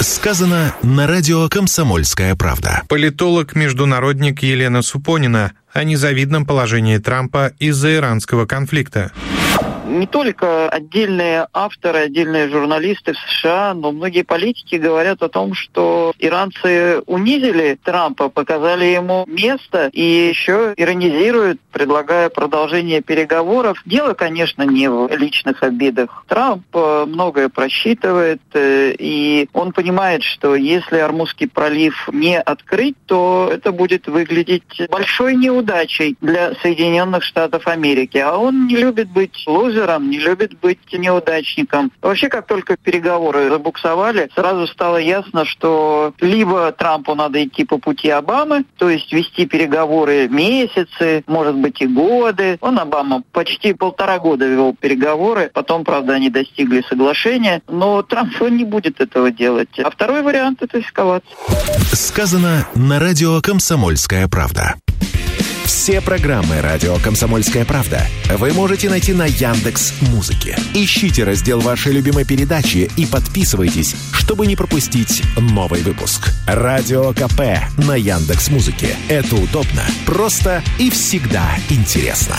Сказано на радио «Комсомольская правда». Политолог-международник Елена Супонина о незавидном положении Трампа из-за иранского конфликта. Не только отдельные авторы, отдельные журналисты в США, но многие политики говорят о том, что иранцы унизили Трампа, показали ему место и еще иронизируют, предлагая продолжение переговоров. Дело, конечно, не в личных обидах. Трамп многое просчитывает, и он понимает, что если Ормузский пролив не открыть, то это будет выглядеть большой неудачей для Соединенных Штатов Америки. А он не любит быть лузером, не любит быть неудачником. Вообще, как только переговоры забуксовали, сразу стало ясно, что либо Трампу надо идти по пути Обамы, то есть вести переговоры месяцы, может быть и годы. Обама почти 1,5 года вел переговоры, потом, правда, они достигли соглашения, но Трамп не будет этого делать. А второй вариант – это эскалация. Сказано на радио «Комсомольская правда». Все программы радио «Комсомольская правда» вы можете найти на Яндекс.Музыке. Ищите раздел вашей любимой передачи и подписывайтесь, чтобы не пропустить новый выпуск. Радио КП на Яндекс.Музыке. Это удобно, просто и всегда интересно.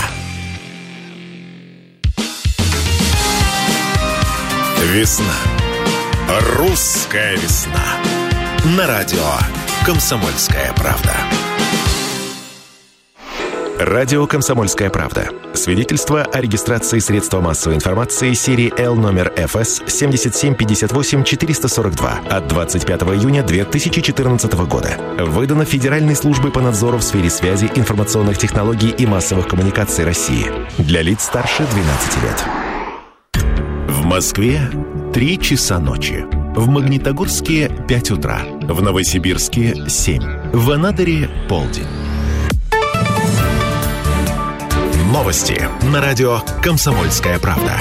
Весна. Русская весна. На радио «Комсомольская правда». Радио «Комсомольская правда». Свидетельство о регистрации средства массовой информации серии Л номер ФС 7758-442 от 25 июня 2014 года. Выдано Федеральной службой по надзору в сфере связи, информационных технологий и массовых коммуникаций России. Для лиц старше 12 лет. В Москве 3 часа ночи. В Магнитогорске 5 утра. В Новосибирске 7. В Анадыре полдень. Новости на радио «Комсомольская правда».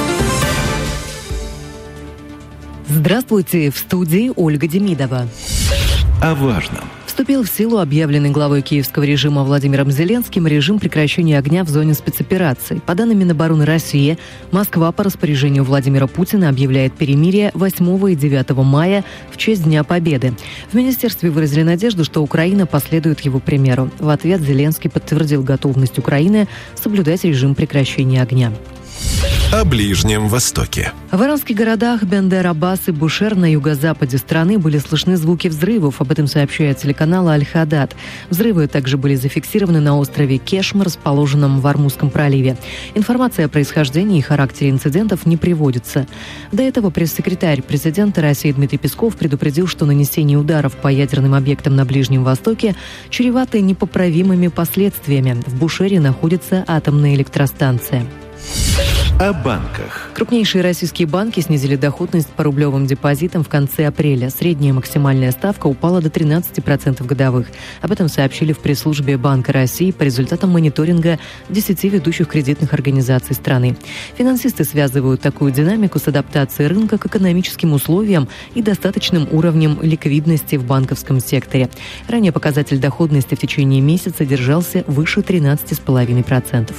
Здравствуйте, в студии Ольга Демидова. О важном. Вступил в силу объявленный главой киевского режима Владимиром Зеленским режим прекращения огня в зоне спецоперации. По данным Минобороны России, Москва по распоряжению Владимира Путина объявляет перемирие 8 и 9 мая в честь Дня Победы. В министерстве выразили надежду, что Украина последует его примеру. В ответ Зеленский подтвердил готовность Украины соблюдать режим прекращения огня. О Ближнем Востоке. В иранских городах Бендер-Аббас и Бушер на юго-западе страны были слышны звуки взрывов. Об этом сообщает телеканал Аль-Хадад. Взрывы также были зафиксированы на острове Кешм, расположенном в Ормузском проливе. Информация о происхождении и характере инцидентов не приводится. До этого пресс-секретарь президента России Дмитрий Песков предупредил, что нанесение ударов по ядерным объектам на Ближнем Востоке чревато непоправимыми последствиями. В Бушере находится атомная электростанция. О банках. Крупнейшие российские банки снизили доходность по рублевым депозитам в конце апреля. Средняя максимальная ставка упала до 13% годовых. Об этом сообщили в пресс-службе Банка России по результатам мониторинга 10 ведущих кредитных организаций страны. Финансисты связывают такую динамику с адаптацией рынка к экономическим условиям и достаточным уровнем ликвидности в банковском секторе. Ранее показатель доходности в течение месяца держался выше 13,5%.